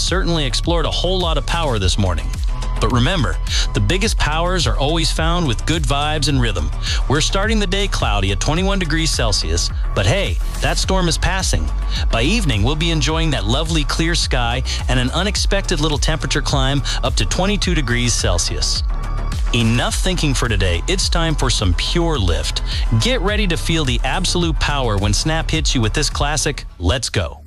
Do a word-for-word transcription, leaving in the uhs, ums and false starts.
certainly explored a whole lot of power this morning. But remember, the biggest powers are always found with good vibes and rhythm. We're starting the day cloudy at twenty-one degrees Celsius, but hey, that storm is passing. By evening, we'll be enjoying that lovely clear sky and an unexpected little temperature climb up to twenty-two degrees Celsius. Enough thinking for today. It's time for some pure lift. Get ready to feel the absolute power when Snap hits you with this classic. Let's go.